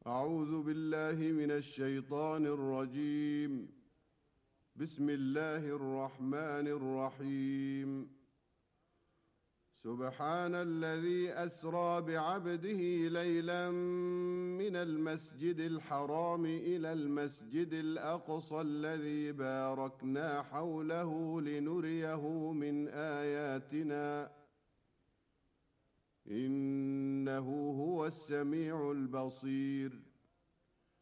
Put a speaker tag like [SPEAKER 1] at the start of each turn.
[SPEAKER 1] أعوذ بالله من الشيطان الرجيم. بسم الله الرحمن الرحيم. سبحان الذي أسرى بعبده ليلا من المسجد الحرام إلى المسجد الأقصى الذي باركنا حوله لنريه من آياتنا إنه هو السميع البصير.